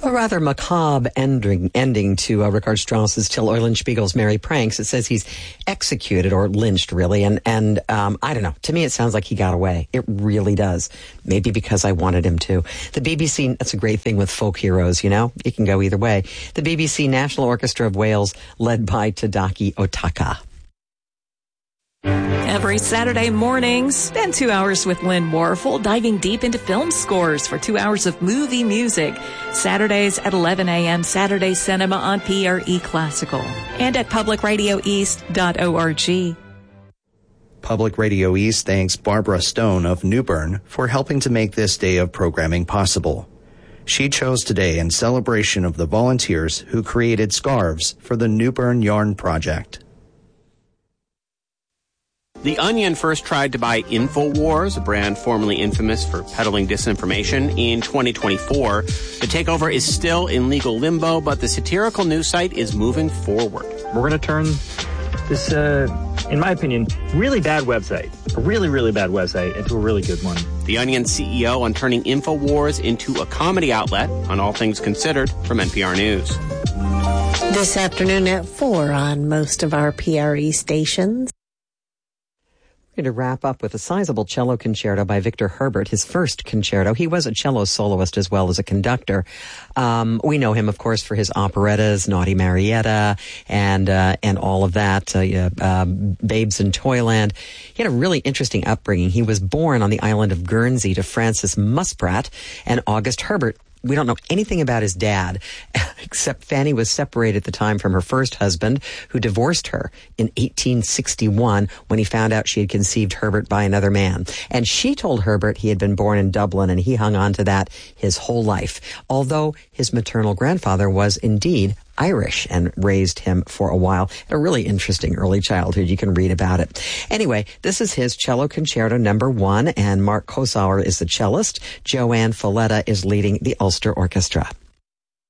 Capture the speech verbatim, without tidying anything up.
A rather macabre ending, ending to uh, Richard Strauss's Till Eulenspiegel's Merry Pranks. It says he's executed or lynched, really. And, and um, I don't know. To me, it sounds like he got away. It really does. Maybe because I wanted him to. The B B C, that's a great thing with folk heroes, you know? It can go either way. The B B C National Orchestra of Wales, led by Tadaki Otaka. Every Saturday morning, spend two hours with Lynn Warfel, diving deep into film scores for two hours of movie music. Saturdays at eleven a.m. Saturday Cinema on P R E Classical and at public radio east dot org. Public Radio East thanks Barbara Stone of Newbern for helping to make this day of programming possible. She chose today in celebration of the volunteers who created scarves for the Newbern Yarn Project. The Onion first tried to buy InfoWars, a brand formerly infamous for peddling disinformation, in twenty twenty-four. The takeover is still in legal limbo, but the satirical news site is moving forward. We're going to turn this, uh, in my opinion, really bad website, a really, really bad website, into a really good one. The Onion C E O on turning InfoWars into a comedy outlet on All Things Considered from N P R News. This afternoon at four on most of our P R E stations. We're going to wrap up with a sizable cello concerto by Victor Herbert, his first concerto. He was a cello soloist as well as a conductor. Um, we know him, of course, for his operettas, Naughty Marietta, and uh, and all of that, uh, uh, Babes in Toyland. He had a really interesting upbringing. He was born on the island of Guernsey to Francis Muspratt and August Herbert. We don't know anything about his dad, except Fanny was separated at the time from her first husband, who divorced her in eighteen sixty-one when he found out she had conceived Herbert by another man. And she told Herbert he had been born in Dublin, and he hung on to that his whole life, although his maternal grandfather was indeed Irish and raised him for a while. A really interesting early childhood. You can read about it. Anyway, this is his cello concerto number one, and Mark Kosauer is the cellist. Joanne Folletta is leading the Ulster Orchestra.